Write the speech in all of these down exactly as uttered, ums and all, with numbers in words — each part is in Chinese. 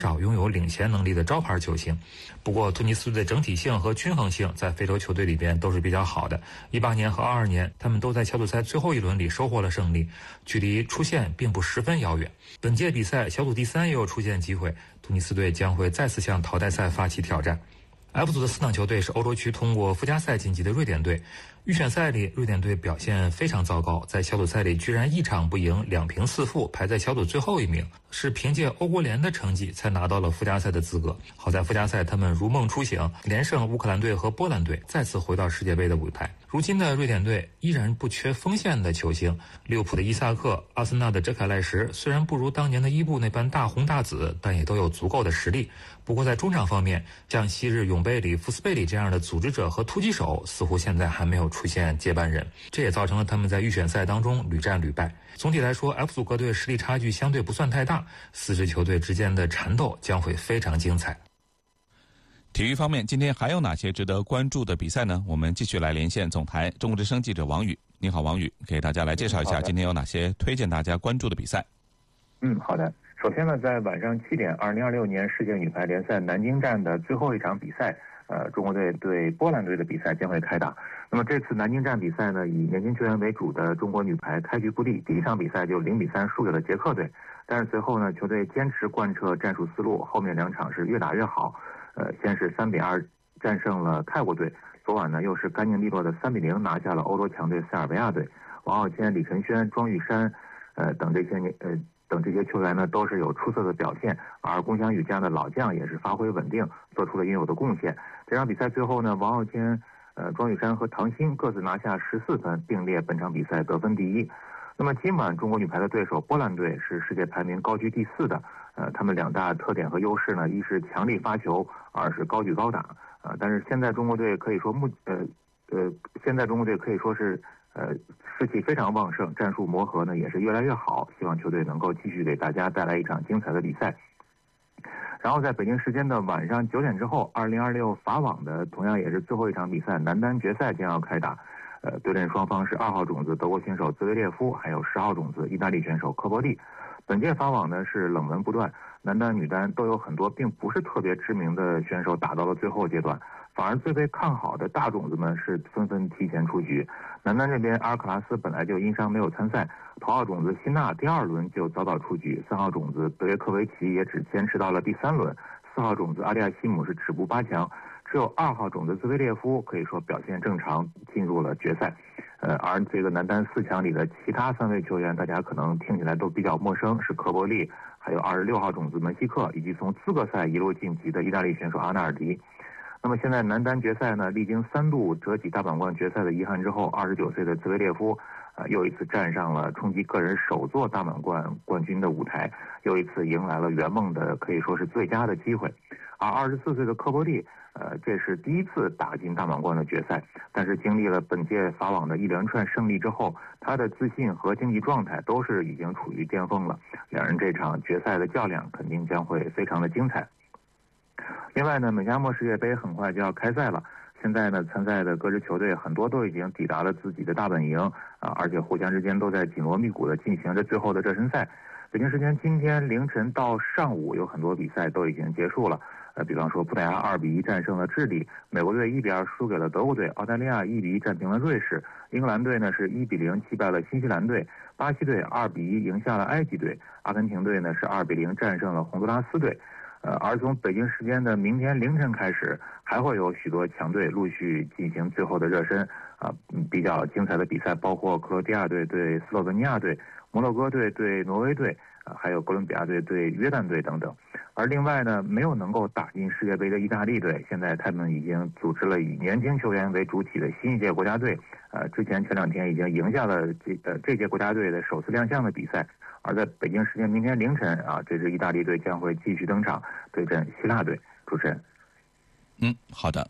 少拥有领衔能力的招牌球星。不过突尼斯队的整体性和均衡性在非洲球队里边都是比较好的。一八年和二二年他们都在小组赛最后一轮里收获了胜利，距离出线并不十分遥远。本届比赛小组第三也有出线机会，突尼斯队将会再次向淘汰赛发起挑战。F 组的四场球队是欧洲区通过附加赛晋级的瑞典队。预选赛里瑞典队表现非常糟糕，在小组赛里居然一场不赢，两平四负，排在小组最后一名，是凭借欧国联的成绩才拿到了附加赛的资格。好在附加赛他们如梦初醒，连胜乌克兰队和波兰队，再次回到世界杯的舞台。如今的瑞典队依然不缺锋线的球星，利物浦的伊萨克、阿森纳的哲凯赖什虽然不如当年的伊布那般大红大紫，但也都有足够的实力。不过在中场方面，像昔日永贝里、福斯贝里这样的组织者和突击手似乎现在还没有出现接班人，这也造成了他们在预选赛当中屡战屡败。总体来说 F 组各队实力差距相对不算太大，四支球队之间的缠斗将会非常精彩。 体育方面，今天还有哪些值得关注的比赛呢？我们继续来连线总台中国之声记者王宇。你好，王宇，给大家来介绍一下今天有哪些推荐大家关注的比赛。 嗯，好的。首先呢，在晚上七点，二零二六年世界女排联赛南京站的最后一场比赛，呃，中国队对波兰队的比赛将会开打。那么这次南京站比赛呢，以年轻球员为主的中国女排开局不利，第一场比赛就零比三输给了捷克队。但是随后呢，球队坚持贯彻战术思路，后面两场是越打越好。呃，先是三比二战胜了泰国队，昨晚呢又是干净利落的三比零拿下了欧洲强队塞尔维亚队。王浩谦、李晨轩、庄玉珊，呃等这些呃。等这些球员呢都是有出色的表现，而龚翔宇这样的老将也是发挥稳定，做出了应有的贡献。这场比赛最后呢，王浩谦、呃庄玉珊和唐鑫各自拿下十四分，并列本场比赛得分第一。那么今晚中国女排的对手波兰队是世界排名高居第四的，呃，他们两大特点和优势呢，一是强力发球，二是高举高打。啊、呃，但是现在中国队可以说目呃呃，现在中国队可以说是。呃，士气非常旺盛，战术磨合呢也是越来越好，希望球队能够继续给大家带来一场精彩的比赛。然后在北京时间的晚上九点之后，二零二六法网的同样也是最后一场比赛，男单决赛将要开打。呃，对阵双方是二号种子德国选手兹维列夫，还有十号种子意大利选手科波利。本届法网呢是冷门不断，男单女单都有很多并不是特别知名的选手打到了最后阶段，反而最被看好的大种子们是纷纷提前出局。男单这边阿尔卡拉斯本来就因伤没有参赛，头号种子辛纳第二轮就早早出局，三号种子德约科维奇也只坚持到了第三轮，四号种子阿利亚西姆是止步八强，只有二号种子兹维列夫可以说表现正常进入了决赛。呃，而这个男单四强里的其他三位球员，大家可能听起来都比较陌生，是科波利，还有二十六号种子门希克，以及从资格赛一路晋级的意大利选手阿纳尔迪。那么现在男单决赛呢，历经三度折戟大满贯决赛的遗憾之后，二十九岁的兹维列夫，呃，又一次站上了冲击个人首座大满贯冠军的舞台，又一次迎来了圆梦的可以说是最佳的机会。而二十四岁的科波利，呃，这是第一次打进大满贯的决赛，但是经历了本届法网的一连串胜利之后，他的自信和竞技状态都是已经处于巅峰了。两人这场决赛的较量肯定将会非常的精彩。另外呢，美加墨世界杯很快就要开赛了。现在呢，参赛的各支球队很多都已经抵达了自己的大本营啊，而且互相之间都在紧锣密鼓的进行着最后的热身赛。北京时间今天凌晨到上午，有很多比赛都已经结束了。呃，比方说葡萄牙二比一战胜了智利，美国队一比二输给了德国队，澳大利亚一比一战平了瑞士，英格兰队呢是一比零击败了新西兰队，巴西队二比一赢下了埃及队，阿根廷队呢是二比零战胜了洪都拉斯队。呃，而从北京时间的明天凌晨开始，还会有许多强队陆续进行最后的热身啊、呃，比较精彩的比赛包括克罗地亚队对斯洛文尼亚队、摩洛哥队对挪威队啊、呃，还有哥伦比亚队对约旦队等等。而另外呢，没有能够打进世界杯的意大利队，现在他们已经组织了以年轻球员为主体的新一届国家队。呃，之前前两天已经赢下了这呃这届国家队的首次亮相的比赛。而在北京时间明天凌晨啊，这支意大利队将会继续登场对阵希腊队。主持人， 嗯，好的。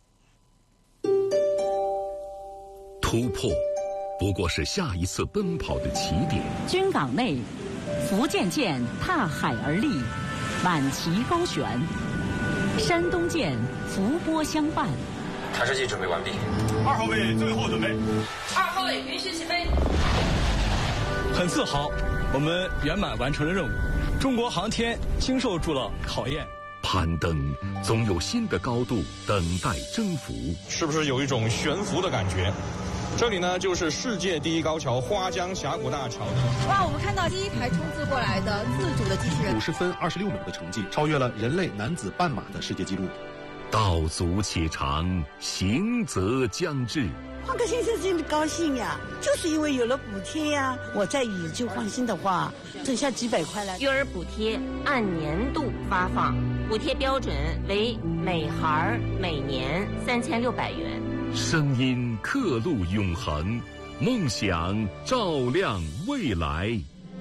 突破不过是下一次奔跑的起点。 军港内，福建舰踏海而立，挽旗高悬；山东舰伏波相伴。 探视器准备完毕。 二号位最后准备。 二号位允许起飞。 很自豪，我们圆满完成了任务。 中国航天经受住了考验。 攀登总有新的高度等待征服， 是不是有一种悬浮的感觉？这里呢，就是世界第一高桥花江峡谷大桥。 哇，我们看到第一台冲刺过来的自主的机器人， 五十分二十六秒的成绩，超越了人类男子半马的世界纪录。 道阻且长，行则将至。 换个先生真的高兴呀，就是因为有了补贴呀。我在以旧换新的话，挣下几百块来。 育儿补贴按年度发放，补贴标准为每孩每年三千六百元。 声音刻录永恒，梦想照亮未来。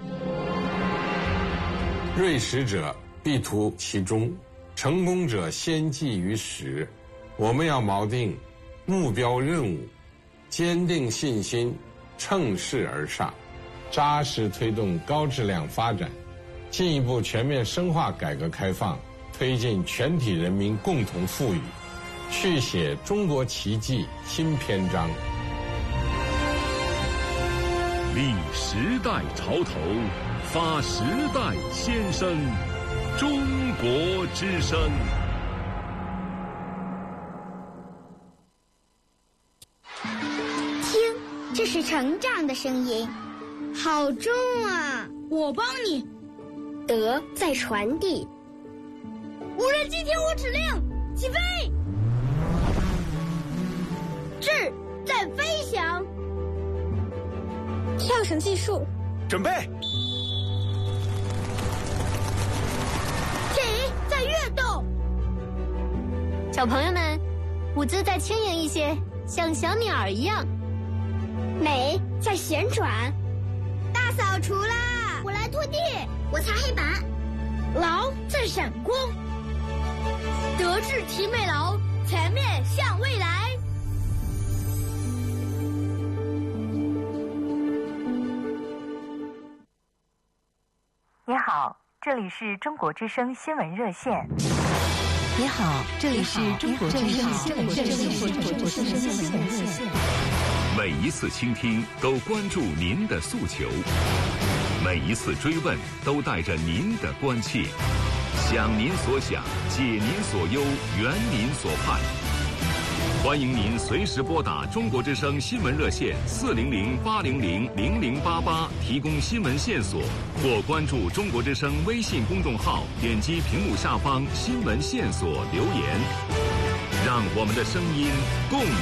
锐识者必图其中，成功者先记于始。我们要锚定目标任务，坚定信心，乘势而上，扎实推动高质量发展，进一步全面深化改革开放，推进全体人民共同富裕，续写中国奇迹新篇章。 立时代潮头，发时代先声，中国之声。 听，这是成长的声音，好重啊！ 我帮你。 德在传递。 无人机听我指令，起飞！智在飞翔。 跳绳技术， 准备。 体在跃动。 小朋友们，舞姿再轻盈一些，像小鸟一样。美在旋转。 大扫除啦！我来拖地， 我擦黑板。 劳在闪光。德智体美劳，全面向未来。 你好，这里是中国之声新闻热线。 你好，这里是中国之声新闻热线。 每一次倾听都关注您的诉求，每一次追问都带着您的关切，想您所想，解您所忧，圆您所盼。欢迎您随时拨打中国之声新闻热线四零零八零零零零八八提供新闻线索，或关注中国之声微信公众号，点击屏幕下方新闻线索留言，让我们的声音共